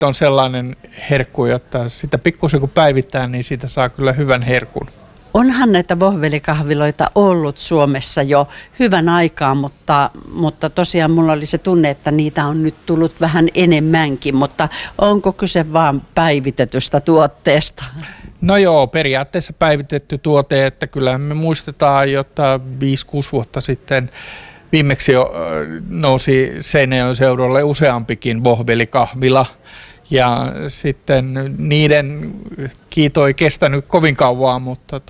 On sellainen herkku, että sitä pikkusen kun päivittää, niin siitä saa kyllä hyvän herkun. Onhan näitä vohvelikahviloita ollut Suomessa jo hyvän aikaa, mutta tosiaan mulla oli se tunne, että niitä on nyt tullut vähän enemmänkin, mutta onko kyse vaan päivitetystä tuotteesta? No joo, periaatteessa päivitetty tuote, että kyllähän me muistetaan, jotta 5-6 vuotta sitten viimeksi jo nousi Seinäjoen seudulle useampikin vohvelikahvila. Ja sitten niiden kiito ei kestänyt kovin kauan, mutta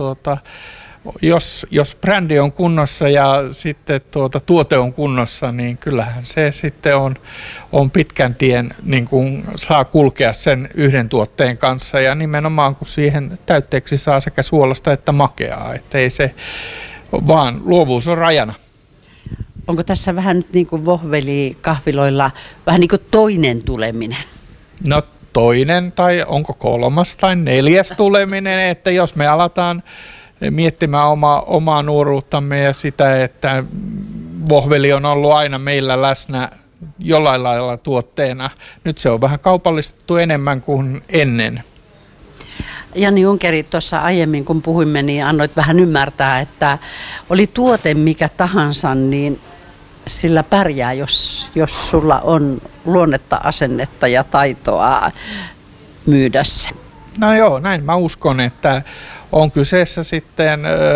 jos brändi on kunnossa ja sitten tuote on kunnossa, niin kyllähän se sitten on pitkän tien niin kuin saa kulkea sen yhden tuotteen kanssa. Ja nimenomaan kun siihen täytteeksi saa sekä suolasta että makeaa, ettei se vaan luovuus on rajana. Onko tässä vähän nyt niin kuin vohvelikahviloilla vähän niin kuin toinen tuleminen? No toinen tai onko kolmas tai neljäs tuleminen, että jos me aletaan miettimään omaa nuoruuttamme ja sitä, että vohveli on ollut aina meillä läsnä jollain lailla tuotteena. Nyt se on vähän kaupallistettu enemmän kuin ennen. Jani Unkeri, tuossa aiemmin kun puhuimme, niin annoit vähän ymmärtää, että oli tuote mikä tahansa, niin sillä pärjää, jos sulla on luonnetta, asennetta ja taitoa myydä se. No joo, näin mä uskon, että on kyseessä sitten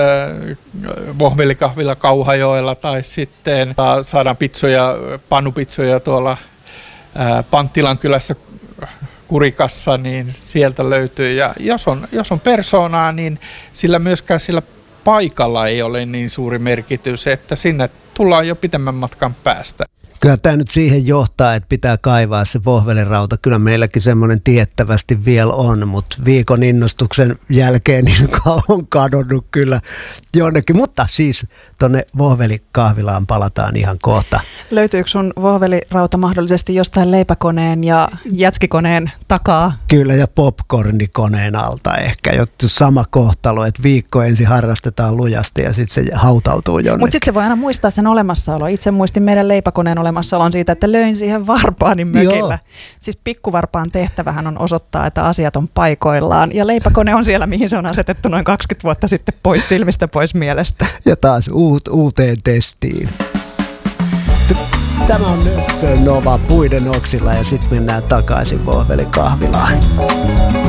vohvelikahvila Kauhajoella tai sitten saadaan pannupitsoja tuolla Panttilan kylässä Kurikassa, niin sieltä löytyy. Ja jos on persoonaa, niin sillä myöskään sillä paikalla ei ole niin suuri merkitys, että sinne tullaan jo pitemmän matkan päästä. Kyllä tämä nyt siihen johtaa, että pitää kaivaa se vohvelirauta. Kyllä meilläkin semmoinen tiettävästi vielä on, mutta viikon innostuksen jälkeen niin on kadonnut kyllä jonnekin. Mutta siis tuonne vohvelikahvilaan palataan ihan kohta. Löytyykö sun vohvelirauta mahdollisesti jostain leipäkoneen ja jätskikoneen takaa? Kyllä, ja popcornikoneen alta ehkä. Sama kohtalo, että viikko ensin harrastetaan lujasti ja sitten se hautautuu jonnekin. Mutta sitten se voi aina muistaa sen olemassaolo. Itse muistin meidän leipäkoneen olemassaolon siitä, että löin siihen varpaani mökillä. Joo. Siis pikkuvarpaan tehtävähän on osoittaa, että asiat on paikoillaan. Ja leipäkone on siellä, mihin se on asetettu noin 20 vuotta sitten pois silmistä, pois mielestä. Ja taas uuteen testiin. Tämä on Nössön Nova puiden oksilla ja sitten mennään takaisin vohvelikahvilaan.